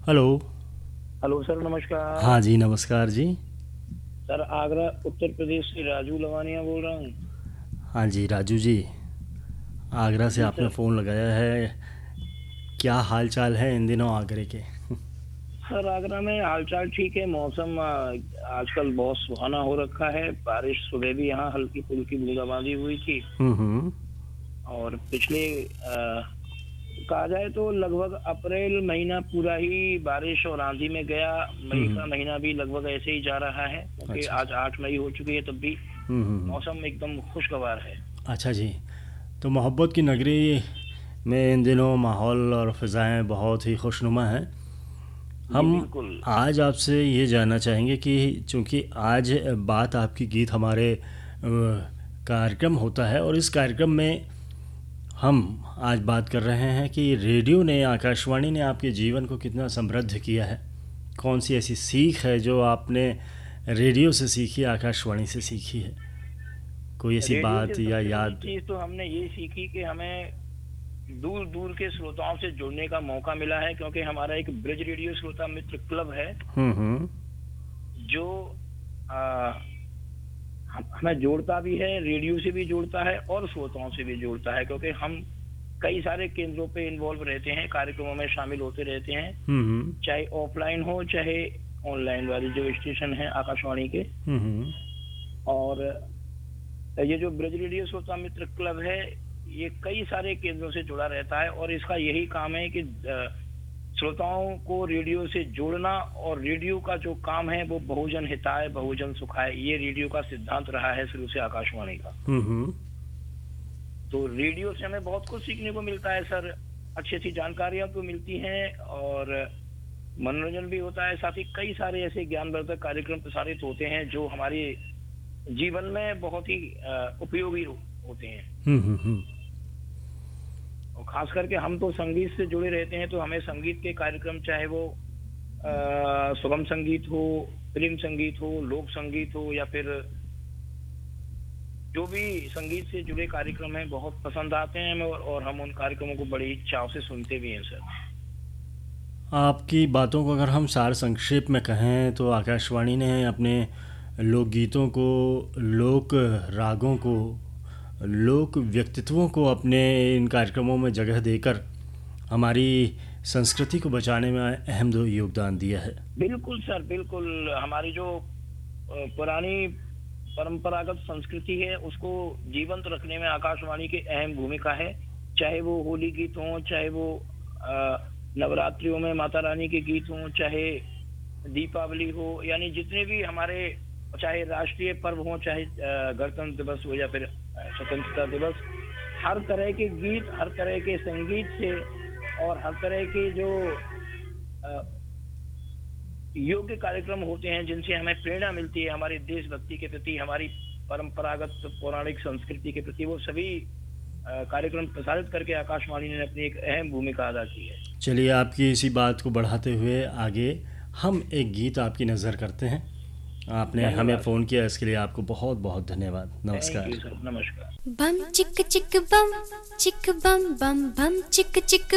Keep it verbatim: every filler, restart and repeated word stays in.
Hello. Hello sir, नमस्कार। हाँ जी, नमस्कार जी। सर, आगरा उत्तर प्रदेश से राजू लवानिया बोल रहा हूँ। हाँ जी, राजू जी, आगरा से जी आपने सर। फ़ोन लगाया है। क्या हाल चाल है इन दिनों आगरे के? सर, आगरा में हालचाल ठीक है। मौसम आ, आजकल बहुत सुहाना हो रखा है। बारिश सुबह भी यहाँ हल्की फुल्की बूंदाबांदी हुई थी। हम्म हम्म। और पिछले आ, कहा जाए तो लगभग अप्रैल महीना पूरा ही बारिश और आंधी में गया। मई हम्म, का महीना भी लगभग ऐसे ही जा रहा है, क्योंकि अच्छा आज अच्छा। आठ मई हो चुकी है, तब भी हम्म हम्म, मौसम एकदम खुशगवार है। अच्छा जी। तो मोहब्बत की नगरी में इन दिनों माहौल और फ़िज़ाएँ बहुत ही खुशनुमा हैं। जी हम बिल्कुल। आज आपसे ये जानना चाहेंगे कि चूँकि आज बात आपकी गीत हमारे अ, कार्यक्रम होता है, और इस कार्यक्रम में हम आज बात कर रहे हैं कि रेडियो ने, आकाशवाणी ने आपके जीवन को कितना समृद्ध किया है। कौन सी ऐसी सीख है जो आपने रेडियो से सीखी, आकाशवाणी से सीखी है? कोई ऐसी रेडियो से बात या सबसे बड़ी याद? चीज तो हमने ये सीखी कि हमें दूर दूर के श्रोताओं से जुड़ने का मौका मिला है, क्योंकि हमारा एक ब्रिज रेडियो श्रोता मित्र क्लब है हम्म हम्म जो आ, हम- हमें जोड़ता भी है, रेडियो से भी जोड़ता है और श्रोताओं से भी जोड़ता है, क्योंकि हम कई सारे केंद्रों पे इन्वॉल्व रहते हैं, कार्यक्रमों में शामिल होते रहते हैं, हम्म चाहे ऑफलाइन हो चाहे ऑनलाइन वाली जो स्टेशन है आकाशवाणी के। हम्म और ये जो ब्रज रेडियो श्रोता मित्र क्लब है, ये कई सारे केंद्रों से जुड़ा रहता है, और इसका यही काम है कि अ, श्रोताओं को रेडियो से जोड़ना। और रेडियो का जो काम है वो बहुजन हिताय बहुजन सुखाय, ये रेडियो का सिद्धांत रहा है शुरू से आकाशवाणी का। हम्म हम्म, तो रेडियो से हमें बहुत कुछ सीखने को मिलता है सर। अच्छी अच्छी जानकारियां तो मिलती हैं और मनोरंजन भी होता है, साथ ही कई सारे ऐसे ज्ञानवर्धक कार्यक्रम प्रसारित होते हैं जो हमारे जीवन में बहुत ही अ, उपयोगी होते हैं। हम्म हम्म हम्म, और खास करके हम तो संगीत से जुड़े रहते हैं, तो हमें संगीत के कार्यक्रम, चाहे वो अ, सुगम संगीत हो, फिल्म संगीत हो, लोक संगीत हो, या फिर जो भी संगीत से जुड़े कार्यक्रम हैं, बहुत पसंद आते हैं हमें, और, और हम उन कार्यक्रमों को बड़ी चाव से सुनते भी हैं सर। आपकी बातों को अगर हम सार संक्षेप में कहें तो आकाशवाणी ने अपने लोकगीतों को, लोक रागों को, लोक व्यक्तित्वों को अपने इन कार्यक्रमों में जगह देकर हमारी संस्कृति को बचाने में अहम दो योगदान दिया है। बिल्कुल सर, बिल्कुल। हमारी जो अ, पुरानी परंपरागत संस्कृति है, उसको जीवंत रखने में आकाशवाणी की अहम भूमिका है। चाहे वो होली गीत हों, चाहे वो अ, नवरात्रियों में माता रानी के गीत हों, चाहे दीपावली हो, यानी जितने भी हमारे, चाहे राष्ट्रीय पर्व हो, चाहे अ, गणतंत्र दिवस हो, या फिर अ, स्वतंत्रता दिवस, हर तरह के गीत, हर तरह के संगीत से, और हर तरह के जो अ, योग्य कार्यक्रम होते हैं जिनसे हमें प्रेरणा मिलती है हमारे देशभक्ति के प्रति, हमारी परंपरागत पौराणिक संस्कृति के प्रति, वो सभी अ, कार्यक्रम प्रसारित करके आकाशवाणी ने अपनी एक अहम भूमिका अदा की है। चलिए, आपकी इसी बात को बढ़ाते हुए आगे हम एक गीत आपकी नज़र करते हैं। आपने हमें धन्यवाद फ़ोन सर। किया, इसके लिए आपको बहुत बहुत धन्यवाद। थैंक यू नमस्कार। सर, नमस्कार। बम चिक चिक बम चिक बम बम बम चिक चिक